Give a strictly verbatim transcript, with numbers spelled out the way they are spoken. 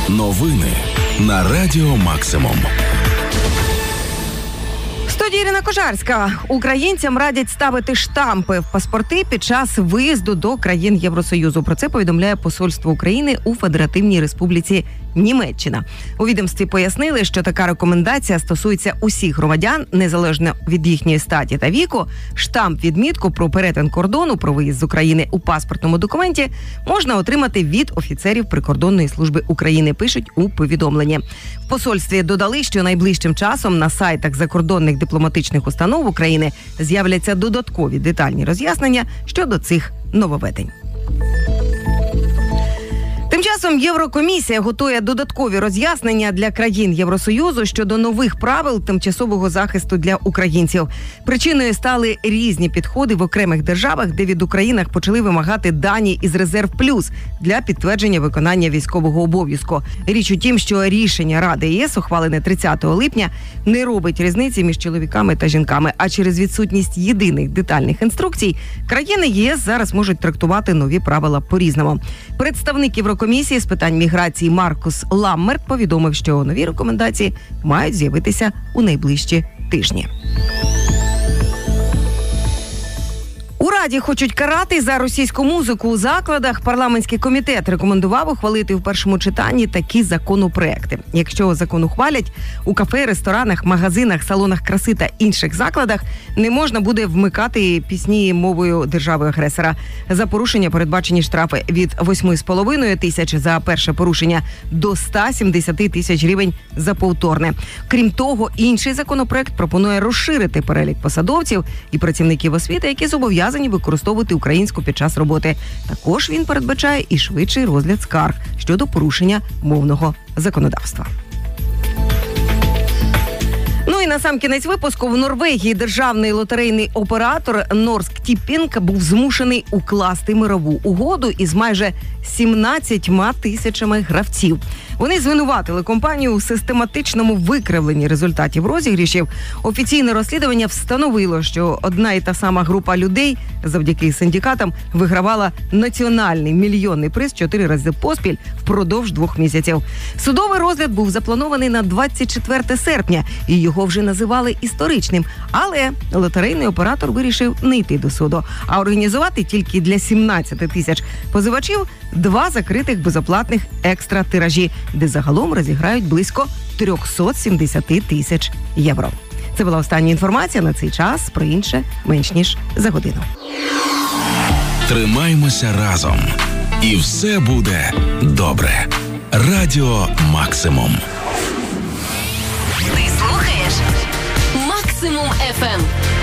Новини на Радіо Максимум. Студія Ірина Кожарська. Українцям радять ставити штампи в паспорти під час виїзду до країн Євросоюзу. Про це повідомляє Посольство України у Федеративній Республіці Німеччина. У відомстві пояснили, що така рекомендація стосується усіх громадян, незалежно від їхньої статі та віку. Штамп-відмітку про перетин кордону, про виїзд з України у паспортному документі можна отримати від офіцерів Прикордонної служби України, пишуть у повідомленні. В посольстві додали, що найближчим часом на сайтах закордонних дипломатичних установ України з'являться додаткові детальні роз'яснення щодо цих нововведень. Тим часом Єврокомісія готує додаткові роз'яснення для країн Євросоюзу щодо нових правил тимчасового захисту для українців. Причиною стали різні підходи в окремих державах, де від України почали вимагати дані із резерв плюс для підтвердження виконання військового обов'язку. Річ у тім, що рішення Ради ЄС, ухвалене тридцятого липня, не робить різниці між чоловіками та жінками, а через відсутність єдиних детальних інструкцій країни ЄС зараз можуть трактувати нові правила по-різному. Представник Єврокомісії Комісії з питань міграції Маркус Ламмерт повідомив, що нові рекомендації мають з'явитися у найближчі тижні. У Раді хочуть карати за російську музику у закладах. Парламентський комітет рекомендував ухвалити в першому читанні такі законопроекти. Якщо закон ухвалять, у кафе, ресторанах, магазинах, салонах краси та інших закладах не можна буде вмикати пісні мовою держави-агресора. За порушення передбачені штрафи від восьми з половиною тисяч за перше порушення до ста сімдесяти тисяч гривень за повторне. Крім того, інший законопроект пропонує розширити перелік посадовців і працівників освіти, які зобов'язані використовувати українську під час роботи. Також він передбачає і швидший розгляд скарг щодо порушення мовного законодавства. Ну і на сам кінець випуску. В Норвегії державний лотерейний оператор Norsk Tipping був змушений укласти мирову угоду із майже сімнадцятьма тисячами гравців. Вони звинуватили компанію у систематичному викривленні результатів розіграшів. Офіційне розслідування встановило, що одна і та сама група людей завдяки синдикатам вигравала національний мільйонний приз чотири рази поспіль впродовж двох місяців. Судовий розгляд був запланований на двадцять четверте серпня, і його вже називали історичним. Але лотерейний оператор вирішив не йти до суду, а організувати тільки для сімнадцяти тисяч позивачів два закритих безоплатних екстра-тиражі, де загалом розіграють близько триста сімдесят тисяч євро. Це була остання інформація на цей час, про інше менш ніж за годину. Тримаймося разом, і все буде добре. Радіо Максимум. Ти слухаєш Максимум еф ем.